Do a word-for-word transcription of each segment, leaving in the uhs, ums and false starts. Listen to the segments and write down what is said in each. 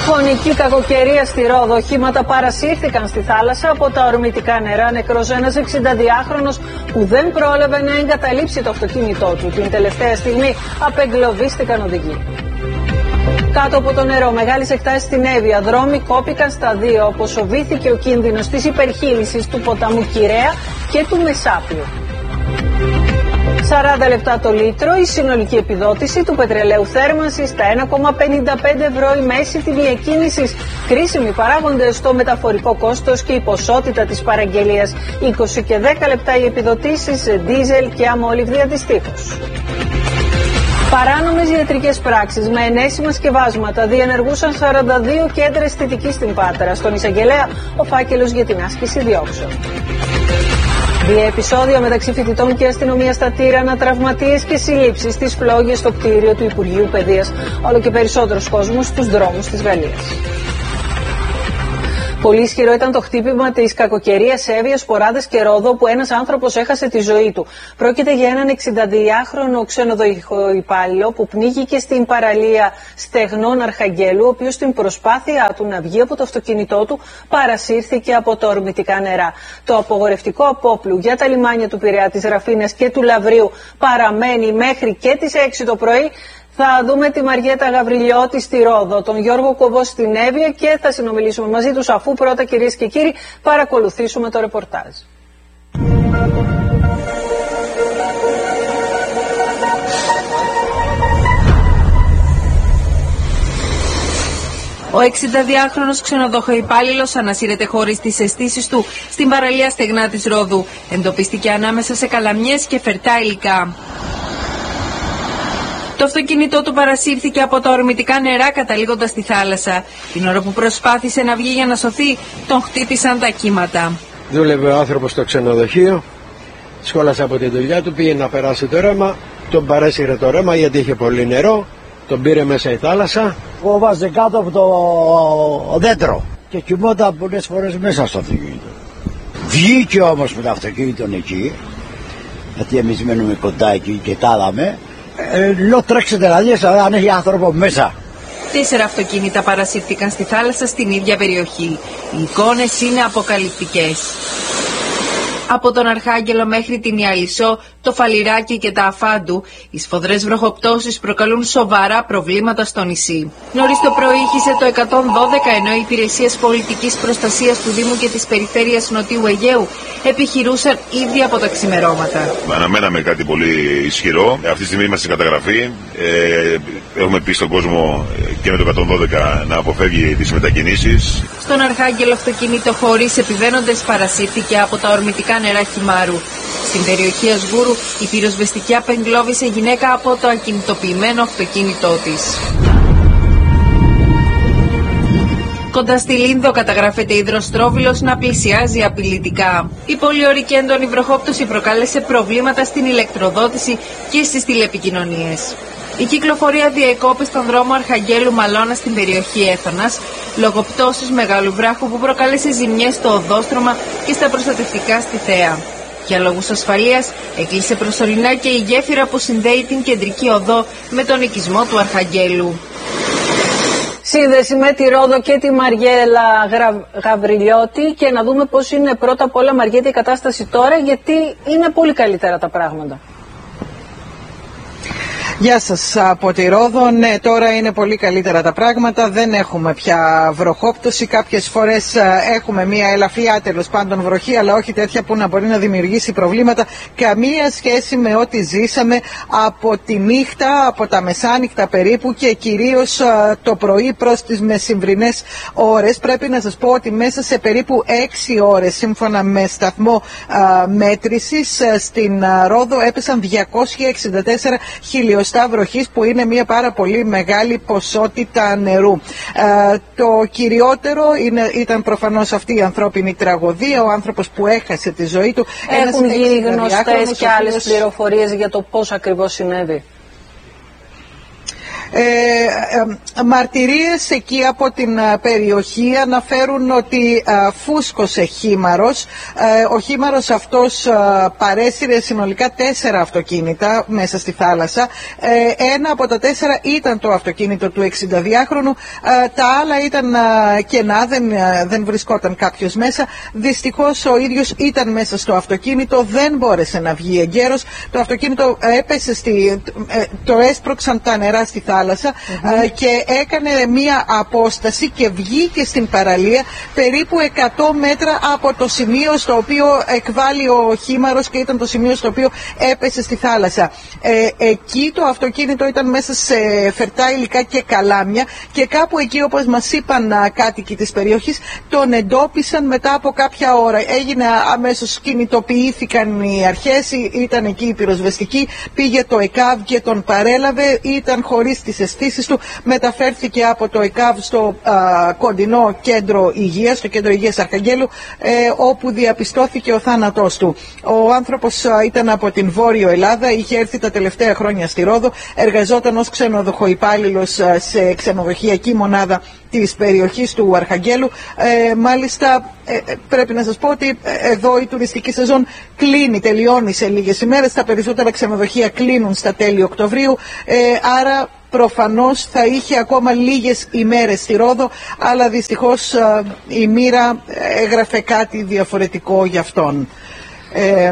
Φωνική κακοκαιρία στη Ρόδο. Οχήματα παρασύρθηκαν στη θάλασσα από τα ορμητικά νερά. Νεκρός ένας εξηνταδυάχρονος που δεν πρόλαβε να εγκαταλείψει το αυτοκίνητό του. Την τελευταία στιγμή απεγκλωβίστηκαν οδηγοί. Κάτω από το νερό, μεγάλες εκτάσεις στην Εύβοια. Δρόμοι κόπηκαν στα δύο, αποσοβήθηκε ο κίνδυνος της υπερχείλησης του ποταμού Κυραία και του Μεσάπιου. σαράντα λεπτά το λίτρο, η συνολική επιδότηση του πετρελαίου θέρμανσης στα ένα κόμμα πενήντα πέντε ευρώ η μέση τιμή εκκίνησης. Κρίσιμοι παράγοντες στο μεταφορικό κόστος και η ποσότητα της παραγγελίας. είκοσι και δέκα λεπτά οι επιδοτήσεις σε ντίζελ και αμόλυβδη αντιστοίχως. Παράνομες ιατρικές πράξεις με ενέσιμα σκευάσματα διενεργούσαν σαράντα δύο κέντρα αισθητικής στην Πάτρα. Στον εισαγγελέα ο φάκελος για την άσκηση διώξεων. Δύο επεισόδια μεταξύ φοιτητών και αστυνομίας στα Τύρανα, τραυματίες και συλλήψεις στις φλόγες στο κτίριο του Υπουργείου Παιδείας. Όλο και περισσότερος κόσμος στους δρόμους της Γαλλίας. Πολύ ισχυρό ήταν το χτύπημα της κακοκαιρίας σε Εύβοια, Σποράδες και Ρόδο, που ένας άνθρωπος έχασε τη ζωή του. Πρόκειται για έναν εξηνταδυάχρονο ξενοδοχείο υπάλληλο που πνίγηκε στην παραλία Στεγνών Αρχαγγέλου, ο οποίος στην προσπάθειά του να βγει από το αυτοκίνητό του παρασύρθηκε από τα ορμητικά νερά. Το απογορευτικό απόπλου για τα λιμάνια του Πειραιά, της Ραφίνας και του Λαβρίου παραμένει μέχρι και τις έξι το πρωί. Θα δούμε τη Μαριέτα Γαβριλιώτη στη Ρόδο, τον Γιώργο Κοβό στην Εύβοια και θα συνομιλήσουμε μαζί τους, αφού πρώτα, κυρίες και κύριοι, παρακολουθήσουμε το ρεπορτάζ. Ο εξηνταδυάχρονος ξενοδοχοϊπάλληλος ανασύρεται χωρίς τις αισθήσεις του στην παραλία Στεγνά της Ρόδου. Εντοπίστηκε ανάμεσα σε καλαμιές και φερτά υλικά. Το αυτοκίνητό του παρασύρθηκε από τα ορμητικά νερά, καταλήγοντας στη θάλασσα. Την ώρα που προσπάθησε να βγει για να σωθεί, τον χτύπησαν τα κύματα. Δούλευε ο άνθρωπος στο ξενοδοχείο, σχόλασε από τη δουλειά του, πήγε να περάσει το ρέμα, τον παρέσυρε το ρέμα γιατί είχε πολύ νερό, τον πήρε μέσα η θάλασσα. Κόβαζε κάτω από το δέντρο και κοιμόταν πολλές φορές μέσα στο αυτοκίνητο. Βγήκε όμως με το αυτοκίνητο εκεί, γιατί εμείς μένουμε κοντά εκεί και τα είδαμε. Ε, λέω τρέξετε να δεις αν έχει άνθρωπο μέσα. Τέσσερα αυτοκίνητα παρασύρθηκαν στη θάλασσα στην ίδια περιοχή. Οι εικόνες είναι αποκαλυπτικές. Από τον Αρχάγγελο μέχρι την Ιαλισσό, το Φαλιράκι και τα Αφάντου, οι σφοδρές βροχοπτώσεις προκαλούν σοβαρά προβλήματα στο νησί. Νωρίς το πρωί ήχησε το εκατόν δώδεκα, ενώ οι υπηρεσίες πολιτικής προστασίας του Δήμου και της Περιφέρειας Νοτιού Αιγαίου επιχειρούσαν ήδη από τα ξημερώματα. Αναμέναμε κάτι πολύ ισχυρό. Αυτή τη στιγμή είμαστε σε καταγραφή. Ε, έχουμε πει στον κόσμο και με το εκατόν δώδεκα να αποφεύγει τις μετακινήσεις. Στον Αρχάγγελο, αυτοκίνητο χωρίς επιβαίνοντες παρασύρθηκε από τα ορμητικά νερά Χιμάρου. Στην περιοχή Ασγούρου, η πυροσβεστική απεγκλώβησε γυναίκα από το ακινητοποιημένο αυτοκίνητό της. Κοντά στη Λίνδο καταγράφεται υδροστρόβιλος να πλησιάζει απειλητικά. Η πολυωρική έντονη βροχόπτωση προκάλεσε προβλήματα στην ηλεκτροδότηση και στις τηλεπικοινωνίες. Η κυκλοφορία διεκόπη στον δρόμο Αρχαγγέλου Μαλώνα στην περιοχή Έθωνας, λόγω πτώσης μεγάλου βράχου που προκάλεσε ζημιές στο οδόστρωμα και στα προστατευτικά στη Θέα. Για λόγους ασφαλείας έκλεισε προσωρινά και η γέφυρα που συνδέει την κεντρική οδό με τον οικισμό του Αρχαγγέλου. Σύνδεση με τη Ρόδο και τη Μαριέλα Γαβριλιώτη, και να δούμε πώς είναι πρώτα απ' όλα, Μαριέτα, η κατάσταση τώρα, γιατί είναι πολύ καλύτερα τα πράγματα. Γεια σας από τη Ρόδο. Ναι, τώρα είναι πολύ καλύτερα τα πράγματα. Δεν έχουμε πια βροχόπτωση. Κάποιες φορές έχουμε μια ελαφριά, τέλος πάντων, βροχή, αλλά όχι τέτοια που να μπορεί να δημιουργήσει προβλήματα. Καμία σχέση με ό,τι ζήσαμε από τη νύχτα, από τα μεσάνυχτα περίπου, και κυρίως το πρωί προς τις μεσημβρινές ώρες. Πρέπει να σας πω ότι μέσα σε περίπου έξι ώρες, σύμφωνα με σταθμό α, μέτρησης, στην α, Ρόδο έπεσαν διακόσια εξήντα τέσσερα χιλιοστά βροχής, που είναι μια πάρα πολύ μεγάλη ποσότητα νερού. Ε, το κυριότερο είναι, ήταν προφανώς αυτή η ανθρώπινη τραγωδία, ο άνθρωπος που έχασε τη ζωή του. Έχουν γίνει γνωστές και άλλες πληροφορίες για το πώς ακριβώς συνέβη? Ε, ε, μαρτυρίες εκεί από την ε, περιοχή αναφέρουν ότι ε, φούσκωσε χήμαρος. Ε, ο χήμαρος αυτός ε, παρέσυρε συνολικά τέσσερα αυτοκίνητα μέσα στη θάλασσα. Ε, ένα από τα τέσσερα ήταν το αυτοκίνητο του εξηνταδυάχρονου. Ε, τα άλλα ήταν ε, κενά, δεν, ε, δεν βρισκόταν κάποιος μέσα. Δυστυχώς ο ίδιος ήταν μέσα στο αυτοκίνητο, δεν μπόρεσε να βγει εγκαίρος. Το αυτοκίνητο έπεσε στη, ε, το έσπρωξαν τα νερά στη θάλασσα mm-hmm. ε, και έκανε μία απόσταση και βγήκε στην παραλία περίπου εκατό μέτρα από το σημείο στο οποίο εκβάλλει ο χήμαρος και ήταν το σημείο στο οποίο έπεσε στη θάλασσα. Ε, εκεί το αυτοκίνητο ήταν μέσα σε φερτά υλικά και καλάμια και κάπου εκεί, όπως μας είπαν α, κάτοικοι της περιοχής, τον εντόπισαν μετά από κάποια ώρα. Έγινε αμέσως, κινητοποιήθηκαν οι αρχές, ήταν εκεί η πυροσβεστική, πήγε το ΕΚΑΒ και τον παρέλαβε, ήταν χωρίς τις αισθήσεις του, μεταφέρθηκε από το ΕΚΑΒ στο α, κοντινό κέντρο υγείας, στο κέντρο υγείας Αρχαγγέλου, ε, όπου διαπιστώθηκε ο θάνατός του. Ο άνθρωπος α, ήταν από την Βόρειο Ελλάδα, είχε έρθει τα τελευταία χρόνια στη Ρόδο, εργαζόταν ως ξενοδοχοϊπάλληλος α, σε ξενοδοχειακή μονάδα της περιοχής του Αρχαγγέλου. Ε, μάλιστα ε, πρέπει να σας πω ότι εδώ η τουριστική σεζόν κλείνει, τελειώνει σε λίγες ημέρες. Τα περισσότερα ξενοδοχεία κλείνουν στα τέλη Οκτωβρίου, ε, άρα προφανώς θα είχε ακόμα λίγες ημέρες στη Ρόδο, αλλά δυστυχώς ε, η μοίρα έγραφε κάτι διαφορετικό για αυτόν. Ε,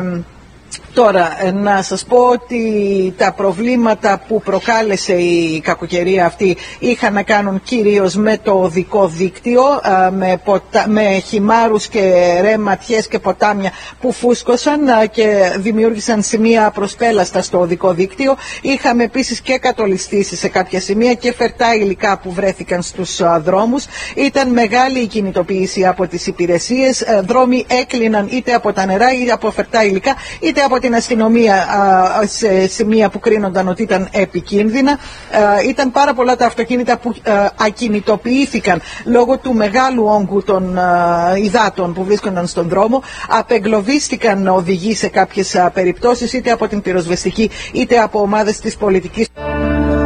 Τώρα, να σας πω ότι τα προβλήματα που προκάλεσε η κακοκαιρία αυτή είχαν να κάνουν κυρίως με το οδικό δίκτυο, με, ποτα... με χυμάρους και ρεματιές και ποτάμια που φούσκωσαν και δημιούργησαν σημεία προσπέλαστα στο οδικό δίκτυο. Είχαμε επίσης και κατολιστήσεις σε κάποια σημεία και φερτά υλικά που βρέθηκαν στους δρόμους. Ήταν μεγάλη η κινητοποίηση από τις υπηρεσίες. Δρόμοι έκλειναν είτε από τα νερά είτε από φερτά υλικά είτε από την αστυνομία α, σε σημεία που κρίνονταν ότι ήταν επικίνδυνα. Α, ήταν πάρα πολλά τα αυτοκίνητα που α, ακινητοποιήθηκαν λόγω του μεγάλου όγκου των α, υδάτων που βρίσκονταν στον δρόμο. Απεγκλωβίστηκαν οδηγοί σε κάποιες α, περιπτώσεις, είτε από την πυροσβεστική είτε από ομάδες της πολιτικής.